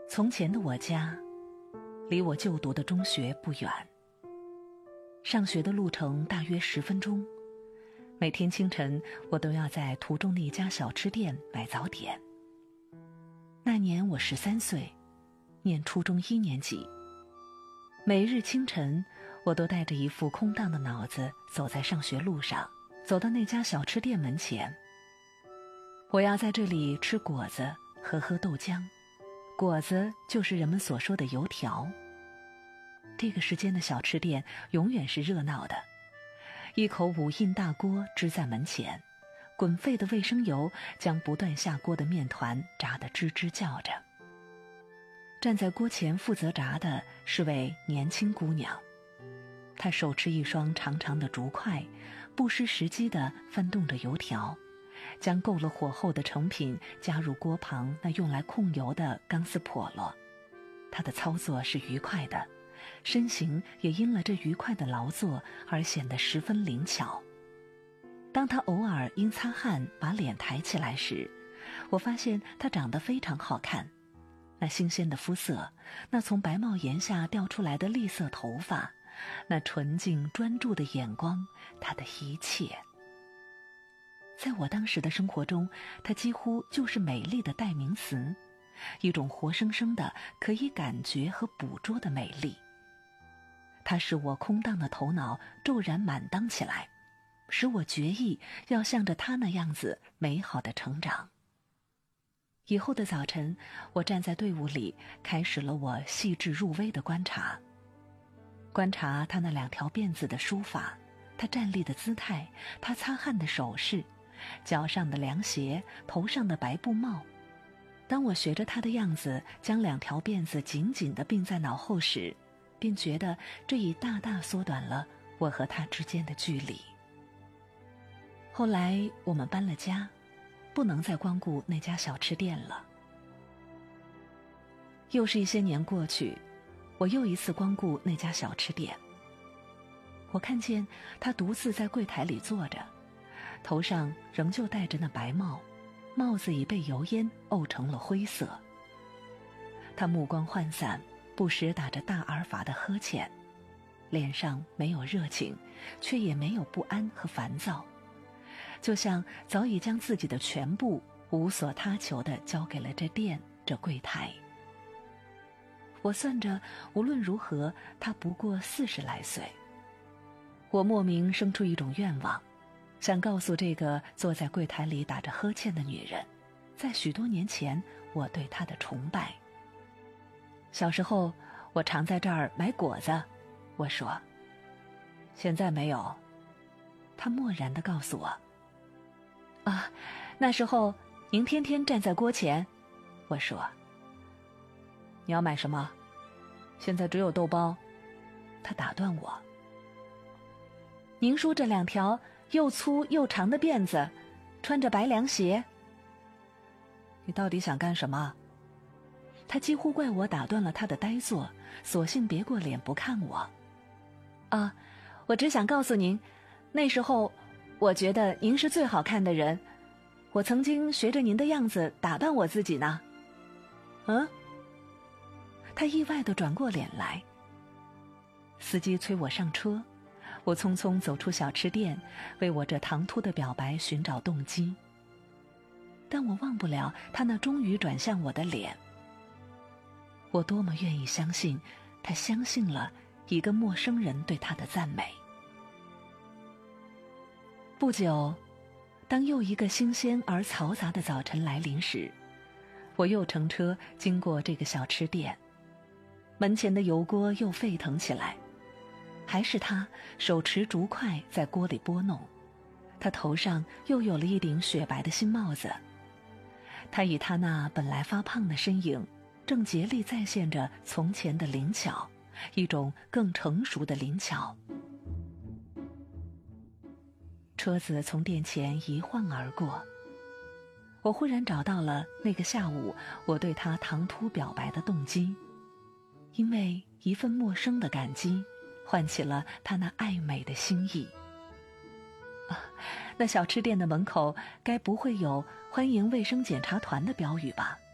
从前的我家离我就读的中学不远，上学的路程大约10分钟。每天清晨我都要在途中的一家小吃店买早点。那年我13岁，念初中1年级。每日清晨我都带着一副空荡的脑子走在上学路上，走到那家小吃店门前。我要在这里吃果子和喝豆浆，果子就是人们所说的油条。这个时间的小吃店永远是热闹的，一口5印大锅支在门前，滚沸的卫生油将不断下锅的面团炸得吱吱叫着。站在锅前负责炸的是位年轻姑娘，她手持一双长长的竹筷，不失时机地翻动着油条，将够了火候的成品加入锅旁那用来控油的钢丝笸箩。她的操作是愉快的，身形也因了这愉快的劳作而显得十分灵巧。当她偶尔因擦汗把脸抬起来时，我发现她长得非常好看。那新鲜的肤色，那从白帽檐下掉出来的栗色头发，那纯净专注的眼光，她的一切。在我当时的生活中，她几乎就是美丽的代名词，一种活生生的可以感觉和捕捉的美丽。它使我空荡的头脑骤然满当起来，使我决意要向着她那样子美好的成长。以后的早晨，我站在队伍里，开始了我细致入微的观察。观察她那2条辫子的梳法，她站立的姿态，她擦汗的手势，脚上的凉鞋，头上的白布帽。当我学着她的样子，将2条辫子紧紧地并在脑后时，便觉得这已大大缩短了我和她之间的距离。后来我们搬了家，不能再光顾那家小吃店了。又是一些年过去，我又一次光顾那家小吃店。我看见他独自在柜台里坐着，头上仍旧戴着那白帽，帽子已被油烟沤成了灰色。他目光涣散，不时打着大而乏的呵欠，脸上没有热情，却也没有不安和烦躁，就像早已将自己的全部无所他求地交给了这店这柜台。我算着无论如何他不过40来岁。我莫名生出一种愿望，想告诉这个坐在柜台里打着呵欠的女人，在许多年前我对她的崇拜。小时候我常在这儿买果子，我说。现在没有，她漠然地告诉我。啊，那时候您天天站在锅前，我说。你要买什么？现在只有豆包。他打断我。您梳着2条又粗又长的辫子，穿着白凉鞋。你到底想干什么？他几乎怪我打断了他的呆坐，索性别过脸不看我。啊，我只想告诉您，那时候我觉得您是最好看的人，我曾经学着您的样子打扮我自己呢。他意外地转过脸来。司机催我上车，我匆匆走出小吃店，为我这唐突的表白寻找动机。但我忘不了他那终于转向我的脸。我多么愿意相信，他相信了一个陌生人对他的赞美。不久，当又一个新鲜而嘈杂的早晨来临时，我又乘车经过这个小吃店，门前的油锅又沸腾起来，还是他手持竹筷在锅里拨弄，他头上又有了一顶雪白的新帽子。他以他那本来发胖的身影，正竭力再现着从前的灵巧，一种更成熟的灵巧。车子从店前一晃而过，我忽然找到了那个下午我对他唐突表白的动机，因为一份陌生的感激唤起了他那爱美的心意。那小吃店的门口该不会有欢迎卫生检查团的标语吧？